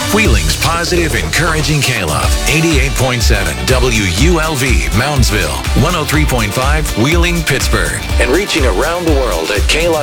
Wheeling's positive, encouraging K-Love. 88.7 WULV, Moundsville. 103.5 Wheeling, Pittsburgh. And reaching around the world at